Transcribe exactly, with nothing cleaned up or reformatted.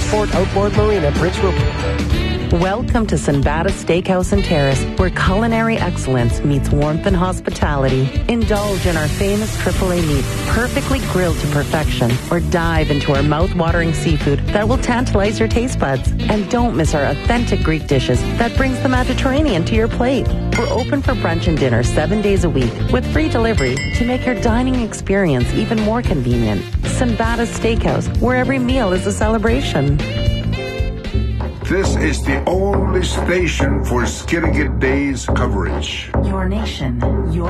Sport Outboard Marina, Prince Rupert. Welcome to Sinbada Steakhouse and Terrace, where culinary excellence meets warmth and hospitality. Indulge in our famous triple A meats, perfectly grilled to perfection, or dive into our mouth-watering seafood that will tantalize your taste buds. And don't miss our authentic Greek dishes that brings the Mediterranean to your plate. We're open for brunch and dinner seven days a week with free delivery to make your dining experience even more convenient. Sinbada Steakhouse, where every meal is a celebration. This is the only station for Skilligan Days coverage. Your nation, your